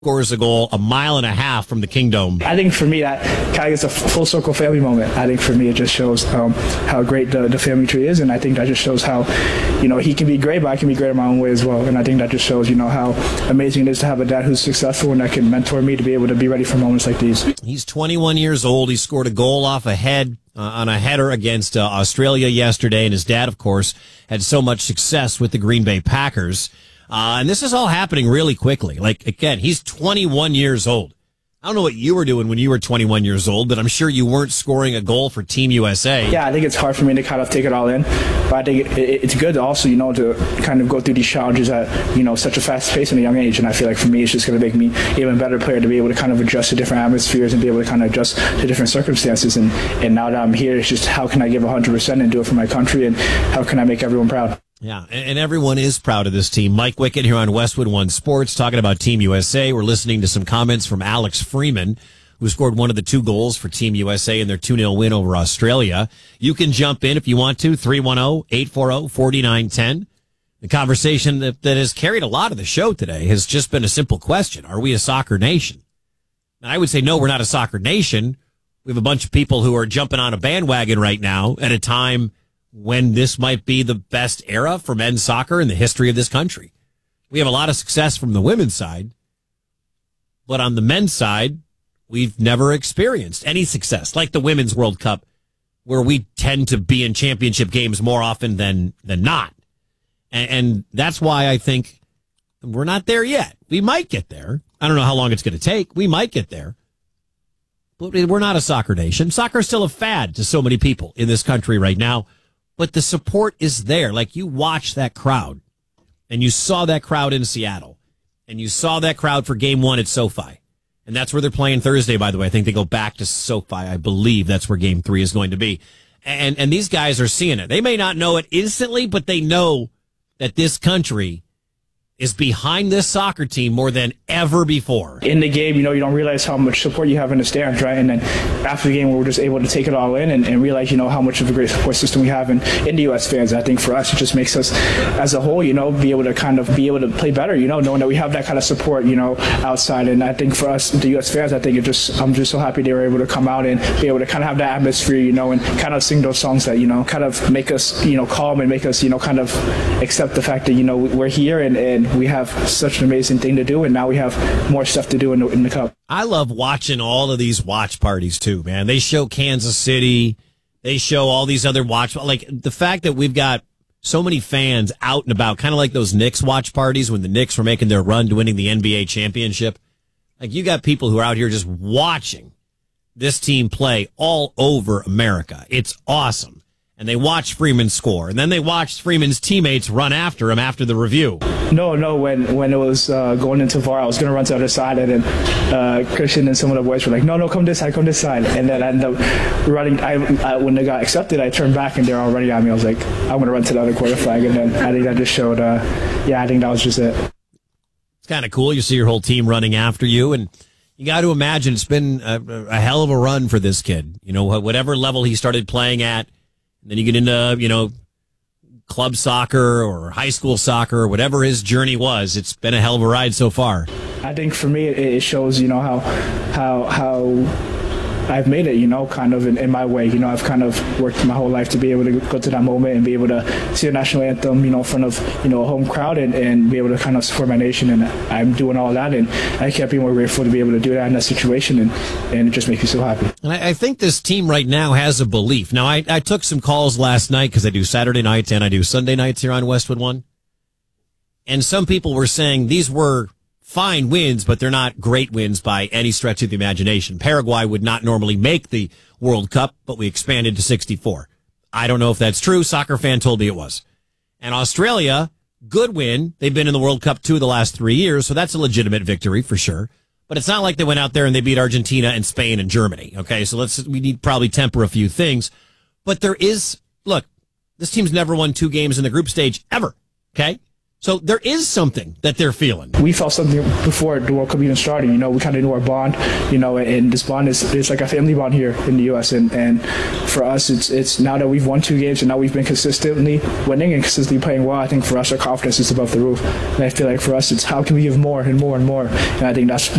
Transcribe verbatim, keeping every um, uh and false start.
scores a goal a mile and a half from the Kingdome. I think for me, that kind of gets a full circle family moment. I think for me, it just shows um, how great the, the family tree is, and I think that just shows how, you know, he can be great, but I can be great in my own way as well. And I think that just shows, you know, how amazing it is to have a dad who's successful and that can mentor me to be able to be ready for moments like these. He's twenty-one years old. He scored a goal off a head uh, on a header against uh, Australia yesterday, and his dad, of course, had so much success with the Green Bay Packers. Uh, and this is all happening really quickly. Like, again, he's twenty-one years old. I don't know what you were doing when you were twenty-one years old, but I'm sure you weren't scoring a goal for Team U S A. Yeah, I think it's hard for me to kind of take it all in, but I think it, it, it's good also, you know, to kind of go through these challenges at, you know, such a fast pace in a young age. And I feel like for me, it's just going to make me even better player to be able to kind of adjust to different atmospheres and be able to kind of adjust to different circumstances. And, and now that I'm here, it's just how can I give one hundred percent and do it for my country, and how can I make everyone proud? Yeah, and everyone is proud of this team. Mike Wickett here on Westwood One Sports talking about Team U S A. We're listening to some comments from Alex Freeman, who scored one of the two goals for Team U S A in their two nil win over Australia. You can jump in if you want to, three one zero, eight four zero, four nine one zero. The conversation that, that has carried a lot of the show today has just been a simple question. Are we a soccer nation? And I would say, no, we're not a soccer nation. We have a bunch of people who are jumping on a bandwagon right now at a time when this might be the best era for men's soccer in the history of this country. We have a lot of success from the women's side, but on the men's side, we've never experienced any success like the Women's World Cup, where we tend to be in championship games more often than, than not. And, and that's why I think we're not there yet. We might get there. I don't know how long it's going to take. We might get there. But we're not a soccer nation. Soccer is still a fad to so many people in this country right now. But the support is there. Like, you watch that crowd, and you saw that crowd in Seattle, and you saw that crowd for game one at SoFi. And that's where they're playing Thursday, by the way. I think they go back to SoFi. I believe that's where game three is going to be. And, and these guys are seeing it. They may not know it instantly, but they know that this country is behind this soccer team more than ever before. In the game, you know, you don't realize how much support you have in the stands, right? And then after the game, we were just able to take it all in and, and realize, you know, how much of a great support system we have in, in the U S fans. I think for us, it just makes us, as a whole, you know, be able to kind of be able to play better, you know, knowing that we have that kind of support, you know, outside. And I think for us, the U S fans, I think it just, I'm just so happy they were able to come out and be able to kind of have that atmosphere, you know, and kind of sing those songs that, you know, kind of make us, you know, calm and make us, you know, kind of accept the fact that, you know, we're here and, and we have such an amazing thing to do, and now we have more stuff to do in the, in the Cup. I love watching all of these watch parties too, man. They show Kansas City, they show all these other watch, like the fact that we've got so many fans out and about, kind of like those Knicks watch parties when the Knicks were making their run to winning the N B A championship. Like, you got people who are out here just watching this team play all over America. It's awesome. And they watch Freeman score, and then they watched Freeman's teammates run after him after the review. No, no. When when it was uh, going into V A R, I was going to run to the other side, and then uh, Christian and some of the boys were like, "No, no, come this side, come this side." And then I ended up running. I, I when they got accepted, I turned back, and they're all running at me. I was like, "I'm going to run to the other quarter flag," and then I think that just showed. Uh, yeah, I think that was just it. It's kind of cool. You see your whole team running after you, and you got to imagine it's been a, a hell of a run for this kid. You know, whatever level he started playing at. And then you get into, you know, club soccer or high school soccer or whatever his journey was. It's been a hell of a ride so far. I think for me, it shows, you know, how how how I've made it, you know, kind of in, in my way. You know, I've kind of worked my whole life to be able to go to that moment and be able to see a national anthem, you know, in front of, you know, a home crowd and, and be able to kind of support my nation. And I'm doing all that, and I can't be more grateful to be able to do that in that situation, and, and it just makes me so happy. And I, I think this team right now has a belief. Now, I, I took some calls last night because I do Saturday nights and I do Sunday nights here on Westwood One. And some people were saying these were fine wins, but they're not great wins by any stretch of the imagination. Paraguay would not normally make the World Cup, but we expanded to sixty-four. I don't know if that's true. Soccer fan told me it was. And Australia, good win. They've been in the World Cup two of the last three years, so that's a legitimate victory for sure. But it's not like they went out there and they beat Argentina and Spain and Germany. Okay, so let's we need probably temper a few things. But there is, look, this team's never won two games in the group stage ever. Okay? So there is something that they're feeling. We felt something before the World Cup even started. You know, we kind of knew our bond, you know, and this bond is it's like a family bond here in the U S. And, and for us, it's it's now that we've won two games and now we've been consistently winning and consistently playing well, I think for us, our confidence is above the roof. And I feel like for us, it's how can we give more and more and more. And I think that's